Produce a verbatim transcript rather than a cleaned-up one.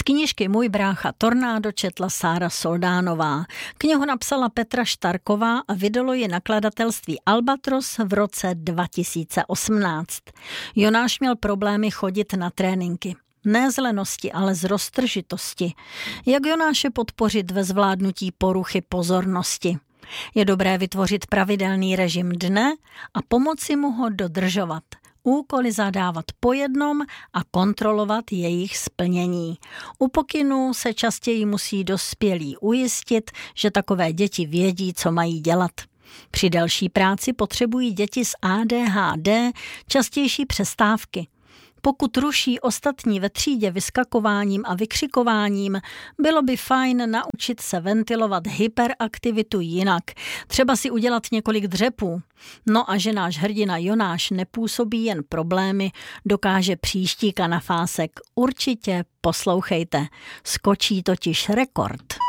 Z knížky Můj brácha Tornádo četla Sára Soldánová. Knihu napsala Petra Štarková a vydalo ji nakladatelství Albatros v roce dva tisíce osmnáct. Jonáš měl problémy chodit na tréninky. Ne z lenosti, ale z roztržitosti. Jak Jonáše podpořit ve zvládnutí poruchy pozornosti? Je dobré vytvořit pravidelný režim dne a pomoci mu ho dodržovat. Úkoly zadávat po jednom a kontrolovat jejich splnění. U pokynů se častěji musí dospělí ujistit, že takové děti vědí, co mají dělat. Při další práci potřebují děti s A D H D častější přestávky. Pokud ruší ostatní ve třídě vyskakováním a vykřikováním, bylo by fajn naučit se ventilovat hyperaktivitu jinak. Třeba si udělat několik dřepů. No a že náš hrdina Jonáš nepůsobí jen problémy, dokáže příští kanafásek. Určitě poslouchejte. Skočí totiž rekord.